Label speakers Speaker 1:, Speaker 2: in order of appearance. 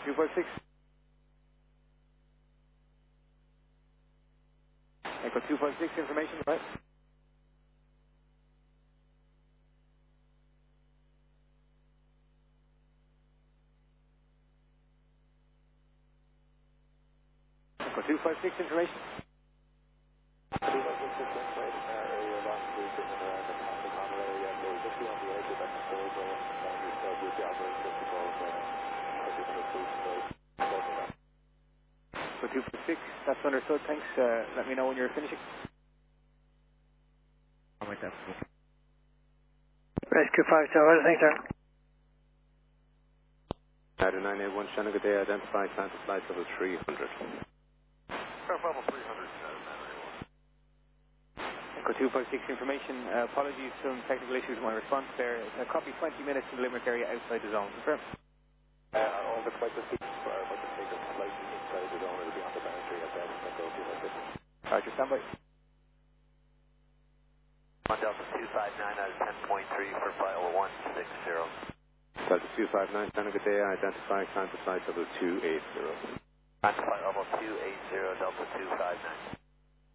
Speaker 1: 246. Echo 246, information, right? Echo 256, information. Echo 246, that's understood, thanks. Let me know when you're finishing.
Speaker 2: I'm with that.
Speaker 3: Rescue 57, thanks, sir.
Speaker 4: Rider 981, Shannon, good day. Identify Santa flight level 300.
Speaker 5: Level 300,
Speaker 1: Echo 256, information. Apologies, some technical issues with my response there. Copy 20 minutes to the Limerick area outside the zone. Confirm.
Speaker 5: all the flights are but to take a slightly inside the zone, it'll be on the boundary at that, and go to like this.
Speaker 1: Roger, standby.
Speaker 6: On Delta 259 out of 10.3 for flight level 160.
Speaker 4: Delta 259, Shannon, good day. Identify Santa flight level 280.
Speaker 6: On flight level 280, Delta 259.